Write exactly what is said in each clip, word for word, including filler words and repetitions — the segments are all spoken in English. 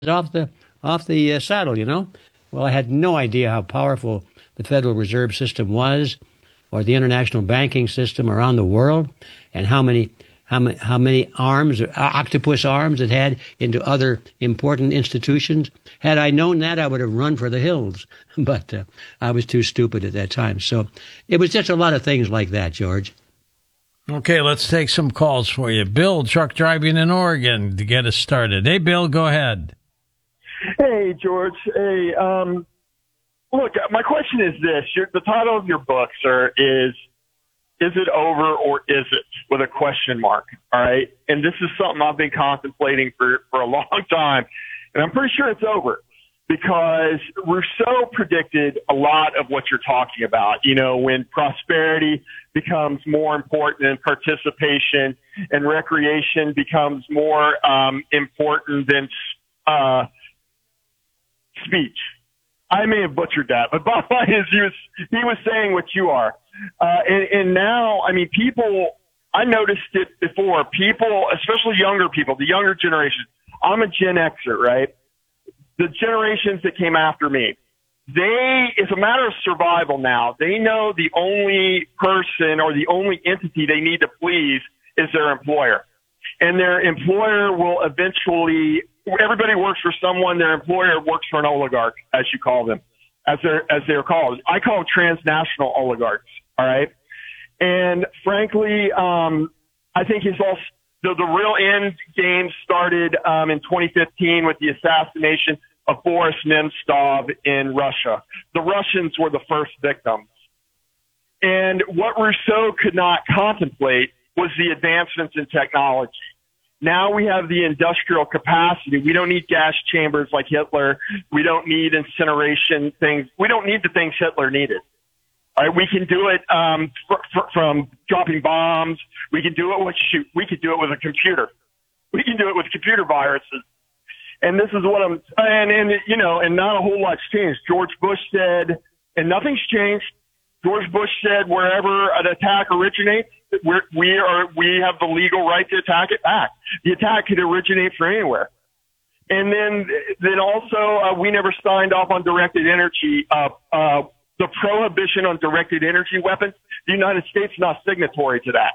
off the off the uh, saddle, you know. Well, I had no idea how powerful the Federal Reserve System was, or the international banking system around the world, and how many how many how many arms, uh, octopus arms, it had into other important institutions. Had I known that, I would have run for the hills. But uh, I was too stupid at that time. So it was just a lot of things like that, George. Okay, let's take some calls for you. Bill, truck driving in Oregon, to get us started. Hey, Bill, go ahead. Hey, George. Hey, um, look, my question is this. Your, the title of your book, sir, is Is It Over or Is It? With a question mark, all right? And this is something I've been contemplating for, for a long time, and I'm pretty sure it's over because Rousseau predicted a lot of what you're talking about. You know, when prosperity becomes more important than participation and recreation becomes more um, important than uh speech. I may have butchered that, but bottom line is he was he was saying what you are, uh, and, and now I mean people. I noticed it before. People, especially younger people, the younger generation. I'm a Gen Xer, right? The generations that came after me, they it's a matter of survival now. They know the only person or the only entity they need to please is their employer, and their employer will eventually. Everybody works for someone. Their employer works for an oligarch, as you call them, as they're as they're called. I call them transnational oligarchs. All right, and frankly, um, I think it's all the, the real end game started um, in twenty fifteen with the assassination of Boris Nemtsov in Russia. The Russians were the first victims, and what Rousseau could not contemplate was the advancements in technology. Now we have the industrial capacity. We don't need gas chambers like Hitler. We don't need incineration things. We don't need the things Hitler needed. All right, we can do it um, fr- fr- from dropping bombs. We can do it with shoot. We can do it with a computer. We can do it with computer viruses. And this is what I'm. And and you know, and not a whole lot's changed. George Bush said, and nothing's changed. George Bush said, wherever an attack originates, we're, we are we have the legal right to attack it back. The attack could originate from anywhere. And then then also uh, we never signed off on directed energy, uh, uh, the prohibition on directed energy weapons. The United States is not signatory to that.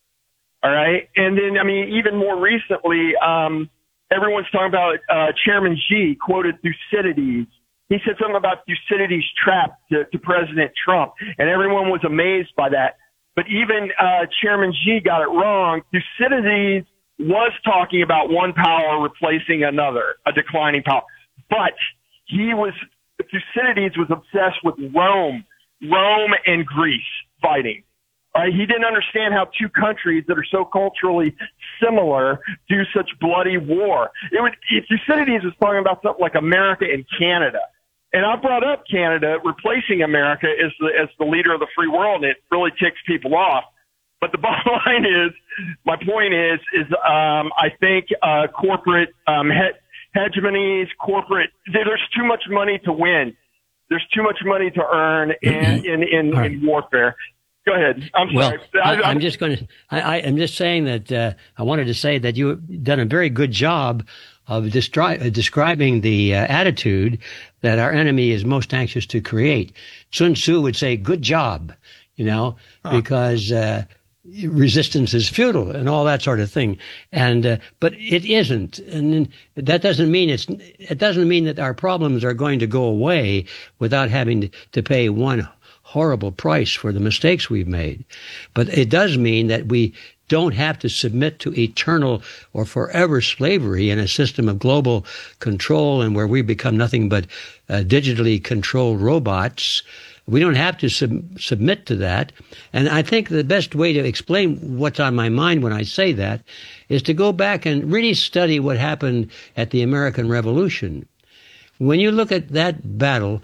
All right. And then I mean even more recently, um, everyone's talking about uh, Chairman Xi quoted Thucydides. He said something about Thucydides' trap to, to President Trump, and everyone was amazed by that. But even uh, Chairman Xi got it wrong. Thucydides was talking about one power replacing another, a declining power. But he was Thucydides was obsessed with Rome, Rome and Greece fighting. Right? He didn't understand how two countries that are so culturally similar do such bloody war. It would, Thucydides was talking about something like America and Canada. And I brought up Canada replacing America as the, as the leader of the free world, and it really ticks people off. But the bottom line is, my point is, is um, I think uh, corporate um, he- hegemonies, corporate, there's too much money to win. There's too much money to earn in, in, in, right. in warfare. Go ahead. I'm sorry. Well, I, I'm just going to, I, I'm just saying that uh, I wanted to say that you've done a very good job of destri- uh, describing the uh, attitude that our enemy is most anxious to create. Sun Tzu would say, good job, you know, huh. because uh, resistance is futile and all that sort of thing. And, uh, but it isn't. And that doesn't mean it's, it doesn't mean that our problems are going to go away without having to, to pay one horrible price for the mistakes we've made. But it does mean that we don't have to submit to eternal or forever slavery in a system of global control and where we become nothing but uh, digitally controlled robots. We don't have to sub- submit to that. And I think the best way to explain what's on my mind when I say that is to go back and really study what happened at the American Revolution. When you look at that battle,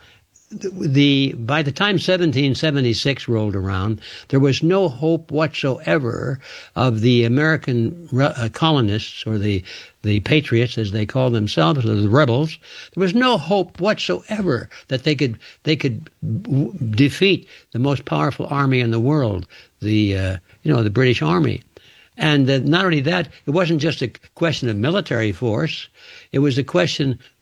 The by the time seventeen seventy-six rolled around, there was no hope whatsoever of the American re- uh, colonists or the the patriots, as they call themselves, or the rebels. There was no hope whatsoever that they could they could w- defeat the most powerful army in the world, the uh, you know the British Army. And uh, not only that, it wasn't just a question of military force. It was a question